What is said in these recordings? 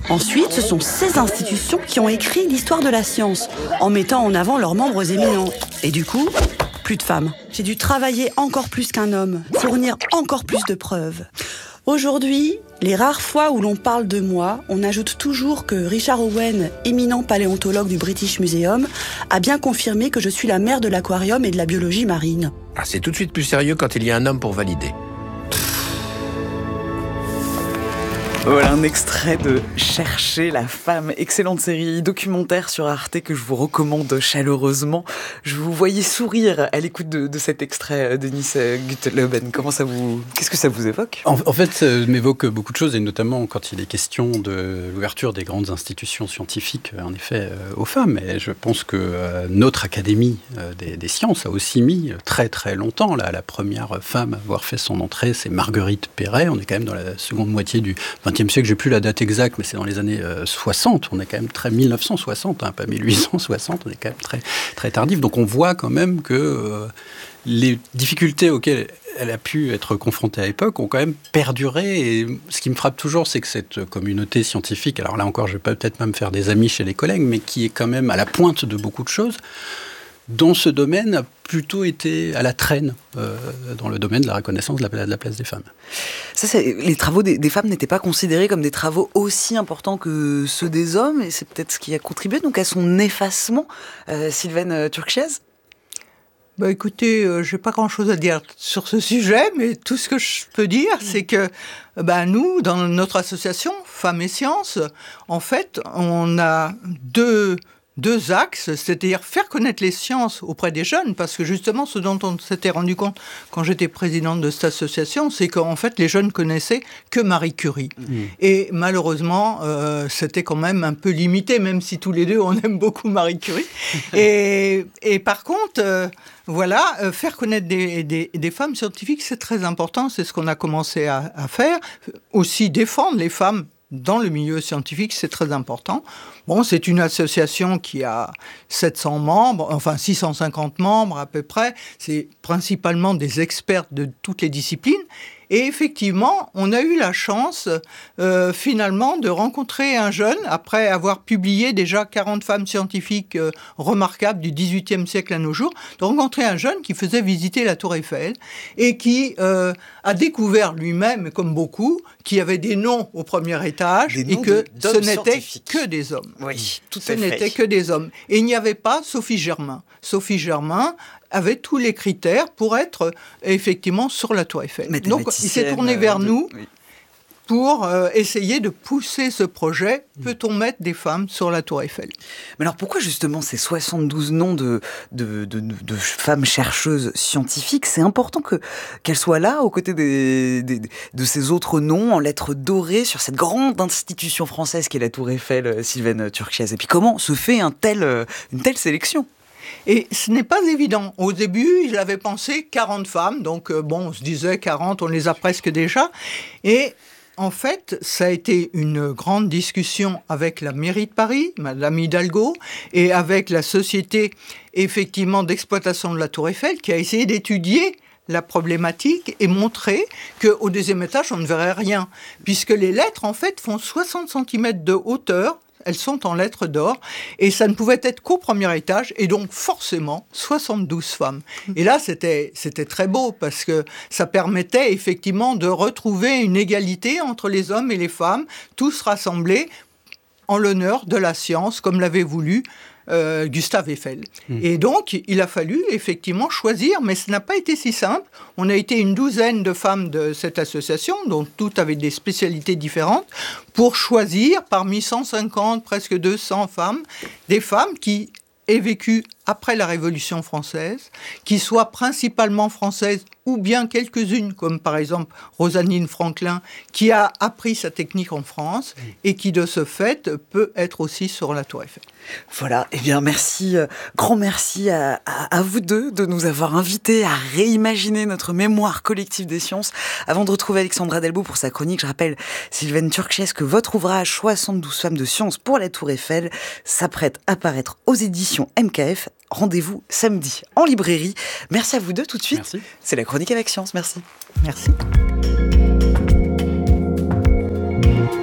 Ensuite, ce sont ces institutions qui ont écrit l'histoire de la science, en mettant en avant leurs membres éminents. Et du coup, plus de femmes. J'ai dû travailler encore plus qu'un homme, fournir encore plus de preuves. Aujourd'hui, les rares fois où l'on parle de moi, on ajoute toujours que Richard Owen, éminent paléontologue du British Museum, a bien confirmé que je suis la mère de l'aquarium et de la biologie marine. Ah, c'est tout de suite plus sérieux quand il y a un homme pour valider. Voilà un extrait de Chercher la femme, excellente série documentaire sur Arte que je vous recommande chaleureusement. Je vous voyais sourire à l'écoute de cet extrait, Denis Gutteleben. Qu'est-ce que ça vous évoque ? En fait, ça m'évoque beaucoup de choses, et notamment quand il est question de l'ouverture des grandes institutions scientifiques, en effet, aux femmes. Et je pense que notre Académie des sciences a aussi mis très très longtemps. Là, la première femme à avoir fait son entrée, c'est Marguerite Perret. On est quand même dans la seconde moitié du XXe siècle, j'ai plus la date exacte, mais c'est dans les années 60. On est quand même très 1960, pas 1860. On est quand même très très tardif. Donc on voit quand même que les difficultés auxquelles elle a pu être confrontée à l'époque ont quand même perduré. Et ce qui me frappe toujours, c'est que cette communauté scientifique, alors là encore, je vais peut-être même faire des amis chez les collègues, mais qui est quand même à la pointe de beaucoup de choses, dans ce domaine a plutôt été à la traîne dans le domaine de la reconnaissance de la place des femmes. Les travaux des femmes n'étaient pas considérés comme des travaux aussi importants que ceux des hommes, et c'est peut-être ce qui a contribué donc à son effacement. Sylvaine Turkchez ? Écoutez, je n'ai pas grand-chose à dire sur ce sujet, mais tout ce que je peux dire, c'est que nous, dans notre association Femmes et Sciences, en fait, on a deux axes, c'est-à-dire faire connaître les sciences auprès des jeunes, parce que justement, ce dont on s'était rendu compte quand j'étais présidente de cette association, c'est qu'en fait, les jeunes connaissaient que Marie Curie. Et malheureusement, c'était quand même un peu limité, même si tous les deux, on aime beaucoup Marie Curie. Et par contre, faire connaître des femmes scientifiques, c'est très important, c'est ce qu'on a commencé à faire. Aussi défendre les femmes dans le milieu scientifique, c'est très important. C'est une association qui a 700 membres, enfin 650 membres à peu près. C'est principalement des experts de toutes les disciplines. Et effectivement, on a eu la chance, finalement, de rencontrer un jeune, après avoir publié déjà 40 femmes scientifiques remarquables du XVIIIe siècle à nos jours, de rencontrer un jeune qui faisait visiter la Tour Eiffel et qui a découvert lui-même, comme beaucoup, qu'il y avait des noms au premier étage et que ce n'était que des hommes. Oui, tout à ce fait. n'était que des hommes. Et il n'y avait pas Sophie Germain. Sophie Germain avait tous les critères pour être effectivement sur la Tour Eiffel. Donc il s'est tourné vers nous pour essayer de pousser ce projet. Peut-on mettre des femmes sur la Tour Eiffel ? Mais alors pourquoi justement ces 72 noms de femmes chercheuses scientifiques ? C'est important qu'elles soient là aux côtés de ces autres noms en lettres dorées sur cette grande institution française qu'est la Tour Eiffel, Sylvaine Turkchez. Et puis comment se fait une telle sélection ? Et ce n'est pas évident. Au début, il avait pensé 40 femmes, donc on se disait 40, on les a presque déjà. Et en fait, ça a été une grande discussion avec la mairie de Paris, Madame Hidalgo, et avec la société effectivement d'exploitation de la Tour Eiffel, qui a essayé d'étudier la problématique et montrer qu'au deuxième étage, on ne verrait rien, puisque les lettres, en fait, font 60 cm de hauteur. Elles sont en lettres d'or, et ça ne pouvait être qu'au premier étage, et donc forcément 72 femmes. Et là, c'était très beau, parce que ça permettait effectivement de retrouver une égalité entre les hommes et les femmes, tous rassemblés en l'honneur de la science, comme l'avait voulu Gustave Eiffel. Et donc, il a fallu effectivement choisir, mais ce n'a pas été si simple. On a été une douzaine de femmes de cette association, dont toutes avaient des spécialités différentes, pour choisir parmi 150, presque 200 femmes, des femmes qui aient vécu après la Révolution française, qui soient principalement françaises ou bien quelques-unes, comme par exemple Rosalind Franklin, qui a appris sa technique en France et qui, de ce fait, peut être aussi sur la Tour Eiffel. Voilà, eh bien merci, grand merci à vous deux de nous avoir invités à réimaginer notre mémoire collective des sciences. Avant de retrouver Alexandra Delbout pour sa chronique, je rappelle, Sylvaine Turkchez, que votre ouvrage 72 femmes de science pour la Tour Eiffel s'apprête à paraître aux éditions MKF. Rendez-vous samedi en librairie. Merci à vous deux tout de suite. Merci. C'est la chronique avec science. Merci. Merci.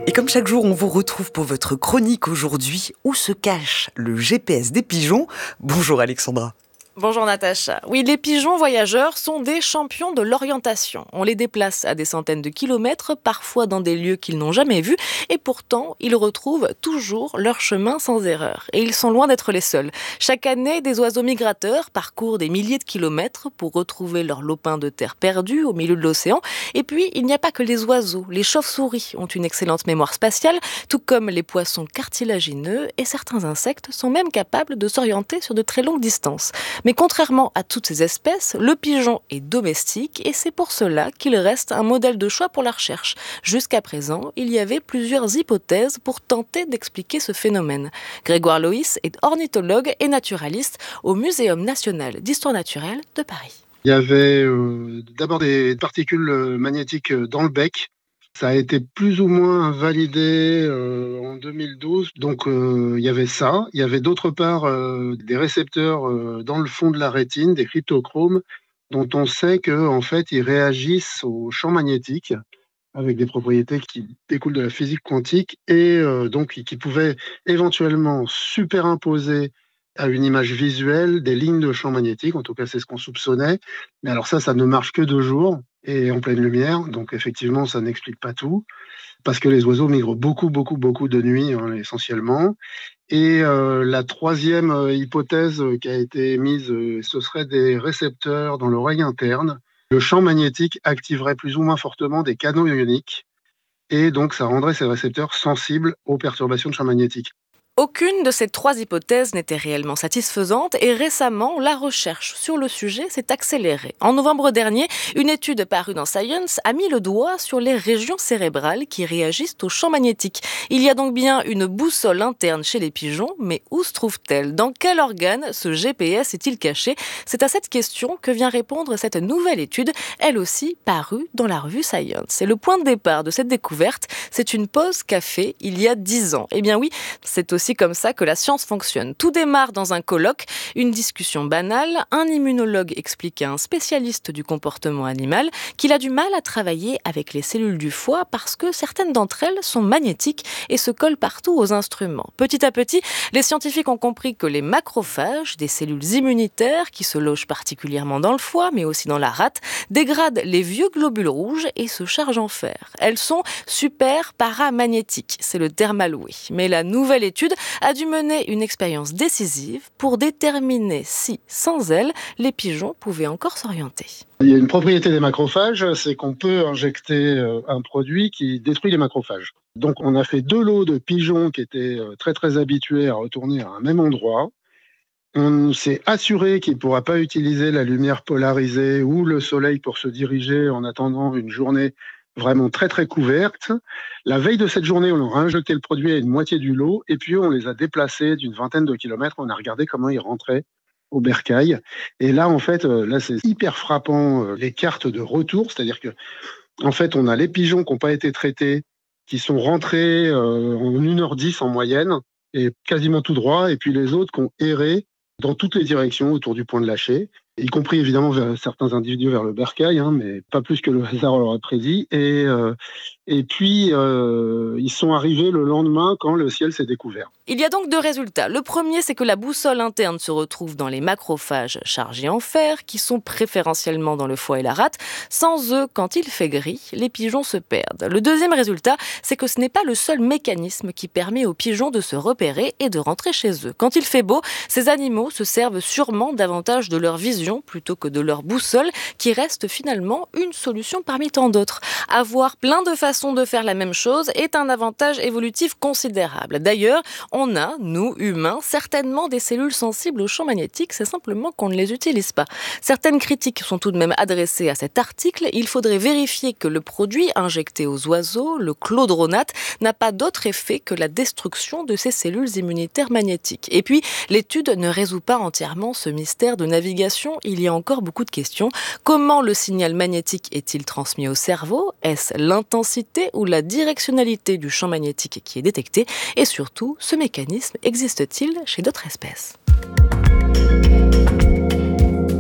Et comme chaque jour, on vous retrouve pour votre chronique aujourd'hui, où se cache le GPS des pigeons. Bonjour Alexandra. Bonjour Natacha. Oui, les pigeons voyageurs sont des champions de l'orientation. On les déplace à des centaines de kilomètres, parfois dans des lieux qu'ils n'ont jamais vus, et pourtant, ils retrouvent toujours leur chemin sans erreur. Et ils sont loin d'être les seuls. Chaque année, des oiseaux migrateurs parcourent des milliers de kilomètres pour retrouver leur lopin de terre perdu au milieu de l'océan. Et puis, il n'y a pas que les oiseaux. Les chauves-souris ont une excellente mémoire spatiale, tout comme les poissons cartilagineux, et certains insectes sont même capables de s'orienter sur de très longues distances. Mais contrairement à toutes ces espèces, le pigeon est domestique et c'est pour cela qu'il reste un modèle de choix pour la recherche. Jusqu'à présent, il y avait plusieurs hypothèses pour tenter d'expliquer ce phénomène. Grégoire Loïs est ornithologue et naturaliste au Muséum national d'histoire naturelle de Paris. Il y avait d'abord des particules magnétiques dans le bec. Ça a été plus ou moins validé en 2012, donc il y avait ça. Il y avait d'autre part des récepteurs dans le fond de la rétine, des cryptochromes, dont on sait qu'en fait ils réagissent au champ magnétique avec des propriétés qui découlent de la physique quantique et donc qui pouvaient éventuellement superimposer à une image visuelle des lignes de champ magnétique. En tout cas, c'est ce qu'on soupçonnait. Mais alors ça ne marche que 2 jours et en pleine lumière. Donc effectivement, ça n'explique pas tout. Parce que les oiseaux migrent beaucoup de nuit, essentiellement. Et la troisième hypothèse qui a été émise, ce serait des récepteurs dans l'oreille interne. Le champ magnétique activerait plus ou moins fortement des canaux ioniques. Et donc, ça rendrait ces récepteurs sensibles aux perturbations de champ magnétique. Aucune de ces 3 hypothèses n'était réellement satisfaisante et récemment, la recherche sur le sujet s'est accélérée. En novembre dernier, une étude parue dans Science a mis le doigt sur les régions cérébrales qui réagissent au champ magnétique. Il y a donc bien une boussole interne chez les pigeons, mais où se trouve-t-elle ? Dans quel organe ce GPS est-il caché ? C'est à cette question que vient répondre cette nouvelle étude, elle aussi parue dans la revue Science. Et le point de départ de cette découverte, c'est une pause café il y a 10 ans. Eh bien oui, c'est aussi comme ça que la science fonctionne. Tout démarre dans un colloque, une discussion banale. Un immunologue explique à un spécialiste du comportement animal qu'il a du mal à travailler avec les cellules du foie parce que certaines d'entre elles sont magnétiques et se collent partout aux instruments. Petit à petit, les scientifiques ont compris que les macrophages, des cellules immunitaires qui se logent particulièrement dans le foie, mais aussi dans la rate, dégradent les vieux globules rouges et se chargent en fer. Elles sont super paramagnétiques, c'est le terme alloué. Mais la nouvelle étude a dû mener une expérience décisive pour déterminer si, sans elle, les pigeons pouvaient encore s'orienter. Il y a une propriété des macrophages, c'est qu'on peut injecter un produit qui détruit les macrophages. Donc on a fait 2 lots de pigeons qui étaient très habitués à retourner à un même endroit. On s'est assuré qu'ils ne pourraient pas utiliser la lumière polarisée ou le soleil pour se diriger en attendant une journée vraiment très couverte. La veille de cette journée, on leur a injecté le produit à une moitié du lot et puis on les a déplacés d'une 20aine de kilomètres. On a regardé comment ils rentraient au bercail. Et là, en fait, c'est hyper frappant, les cartes de retour. C'est-à-dire que, en fait, on a les pigeons qui n'ont pas été traités, qui sont rentrés en 1h10 en moyenne et quasiment tout droit. Et puis les autres qui ont erré dans toutes les directions autour du point de lâcher, y compris évidemment vers certains individus vers le bercail, mais pas plus que le hasard l'aurait prédit. Et puis, ils sont arrivés le lendemain quand le ciel s'est découvert. Il y a donc 2 résultats. Le premier, c'est que la boussole interne se retrouve dans les macrophages chargés en fer, qui sont préférentiellement dans le foie et la rate. Sans eux, quand il fait gris, les pigeons se perdent. Le deuxième résultat, c'est que ce n'est pas le seul mécanisme qui permet aux pigeons de se repérer et de rentrer chez eux. Quand il fait beau, ces animaux se servent sûrement davantage de leur vision plutôt que de leur boussole, qui reste finalement une solution parmi tant d'autres. Avoir plein de façons de faire la même chose est un avantage évolutif considérable. D'ailleurs, on a, nous, humains, certainement des cellules sensibles au champ magnétique, c'est simplement qu'on ne les utilise pas. Certaines critiques sont tout de même adressées à cet article. Il faudrait vérifier que le produit injecté aux oiseaux, le chlordronate, n'a pas d'autre effet que la destruction de ces cellules immunitaires magnétiques. Et puis, l'étude ne résout pas entièrement ce mystère de navigation. Il y a encore beaucoup de questions. Comment le signal magnétique est-il transmis au cerveau ? Est-ce l'intensité ou la directionnalité du champ magnétique qui est détecté ? Et surtout, ce mécanisme existe-t-il chez d'autres espèces ?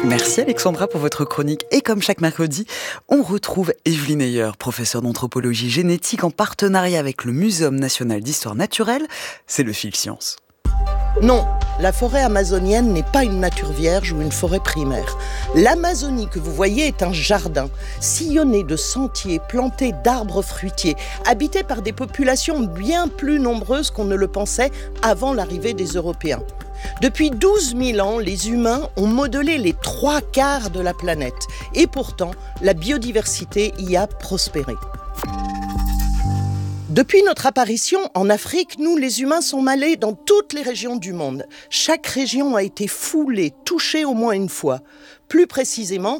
Merci Alexandra pour votre chronique. Et comme chaque mercredi, on retrouve Evelyne Heyer, professeure d'anthropologie génétique en partenariat avec le Muséum national d'histoire naturelle. C'est le fil science. Non, la forêt amazonienne n'est pas une nature vierge ou une forêt primaire. L'Amazonie que vous voyez est un jardin, sillonné de sentiers, planté d'arbres fruitiers, habité par des populations bien plus nombreuses qu'on ne le pensait avant l'arrivée des Européens. Depuis 12 000 ans, les humains ont modelé les 3/4 de la planète. Et pourtant, la biodiversité y a prospéré. Depuis notre apparition en Afrique, nous, les humains, sommes allés dans toutes les régions du monde. Chaque région a été foulée, touchée au moins une fois. Plus précisément,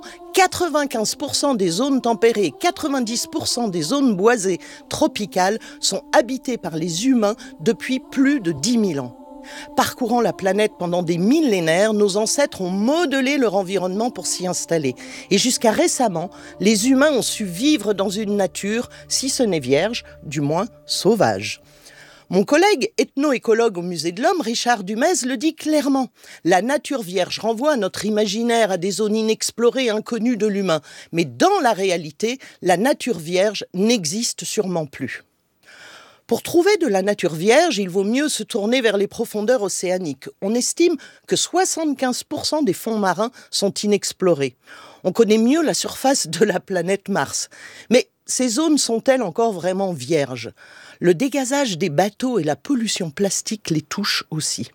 95% des zones tempérées, 90% des zones boisées tropicales sont habitées par les humains depuis plus de 10 000 ans. Parcourant la planète pendant des millénaires, nos ancêtres ont modelé leur environnement pour s'y installer. Et jusqu'à récemment, les humains ont su vivre dans une nature, si ce n'est vierge, du moins sauvage. Mon collègue ethno-écologue au Musée de l'Homme, Richard Dumez, le dit clairement. La nature vierge renvoie notre imaginaire à des zones inexplorées, inconnues de l'humain. Mais dans la réalité, la nature vierge n'existe sûrement plus. Pour trouver de la nature vierge, il vaut mieux se tourner vers les profondeurs océaniques. On estime que 75% des fonds marins sont inexplorés. On connaît mieux la surface de la planète Mars. Mais ces zones sont-elles encore vraiment vierges ? Le dégazage des bateaux et la pollution plastique les touchent aussi.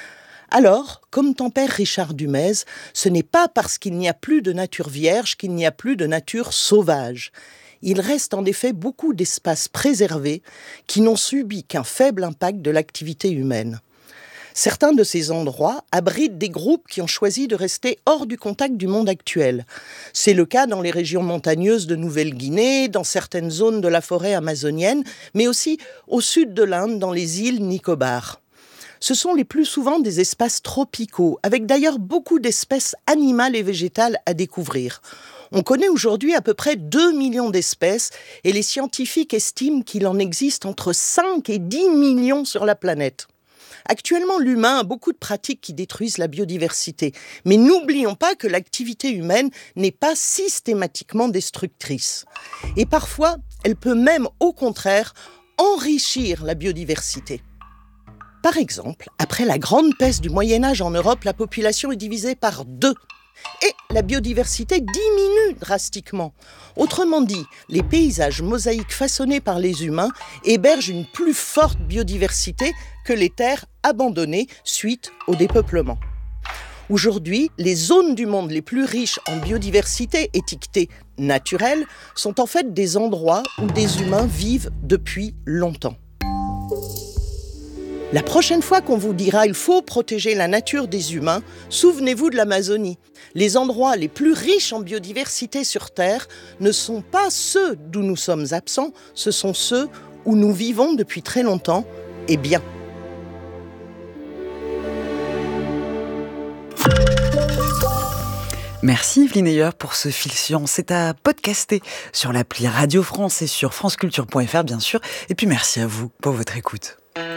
Alors, comme tempère Richard Dumez, ce n'est pas parce qu'il n'y a plus de nature vierge qu'il n'y a plus de nature sauvage. Il reste en effet beaucoup d'espaces préservés qui n'ont subi qu'un faible impact de l'activité humaine. Certains de ces endroits abritent des groupes qui ont choisi de rester hors du contact du monde actuel. C'est le cas dans les régions montagneuses de Nouvelle-Guinée, dans certaines zones de la forêt amazonienne, mais aussi au sud de l'Inde, dans les îles Nicobar. Ce sont les plus souvent des espaces tropicaux, avec d'ailleurs beaucoup d'espèces animales et végétales à découvrir. On connaît aujourd'hui à peu près 2 millions d'espèces et les scientifiques estiment qu'il en existe entre 5 et 10 millions sur la planète. Actuellement, l'humain a beaucoup de pratiques qui détruisent la biodiversité. Mais n'oublions pas que l'activité humaine n'est pas systématiquement destructrice. Et parfois, elle peut même, au contraire, enrichir la biodiversité. Par exemple, après la grande peste du Moyen-Âge en Europe, la population est divisée par 2. Et la biodiversité diminue drastiquement. Autrement dit, les paysages mosaïques façonnés par les humains hébergent une plus forte biodiversité que les terres abandonnées suite au dépeuplement. Aujourd'hui, les zones du monde les plus riches en biodiversité étiquetées naturelles sont en fait des endroits où des humains vivent depuis longtemps. La prochaine fois qu'on vous dira « il faut protéger la nature des humains », souvenez-vous de l'Amazonie. Les endroits les plus riches en biodiversité sur Terre ne sont pas ceux d'où nous sommes absents, ce sont ceux où nous vivons depuis très longtemps et bien. Merci Evelyne Heyer pour ce fil science. C'est à podcaster sur l'appli Radio France et sur franceculture.fr bien sûr. Et puis merci à vous pour votre écoute.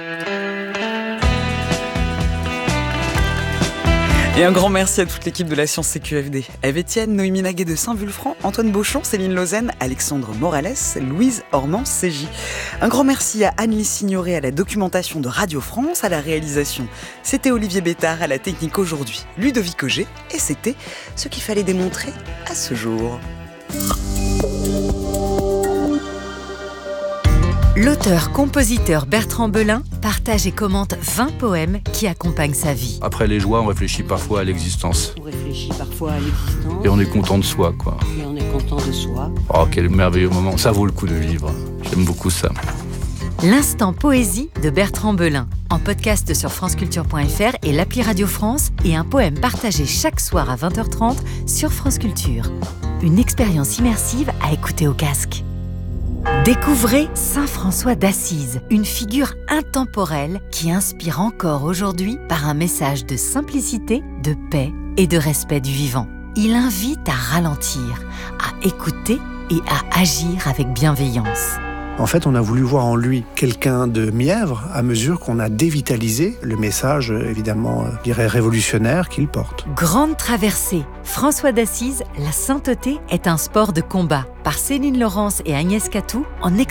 Et un grand merci à toute l'équipe de la Science CQFD. Ève Etienne, Noémie Naguet de Saint-Vulfranc, Antoine Beauchamp, Céline Lausanne, Alexandre Morales, Louise Ormand-Ségy. Un grand merci à Anne-Lise Signoret à la documentation de Radio France, à la réalisation. C'était Olivier Bétard à la technique aujourd'hui, Ludovic Auger, et c'était ce qu'il fallait démontrer à ce jour. L'auteur-compositeur Bertrand Belin partage et commente 20 poèmes qui accompagnent sa vie. Après les joies, on réfléchit parfois à l'existence. On réfléchit parfois à l'existence. Et on est content de soi, quoi. Et on est content de soi. Oh, quel merveilleux moment. Ça vaut le coup de vivre. J'aime beaucoup ça. L'instant poésie de Bertrand Belin, en podcast sur franceculture.fr et l'appli Radio France, et un poème partagé chaque soir à 20h30 sur France Culture. Une expérience immersive à écouter au casque. Découvrez Saint François d'Assise, une figure intemporelle qui inspire encore aujourd'hui par un message de simplicité, de paix et de respect du vivant. Il invite à ralentir, à écouter et à agir avec bienveillance. En fait, on a voulu voir en lui quelqu'un de mièvre à mesure qu'on a dévitalisé le message, évidemment, je dirais révolutionnaire qu'il porte. Grande traversée. François d'Assise, La sainteté est un sport de combat. Par Céline Laurence et Agnès Catou, en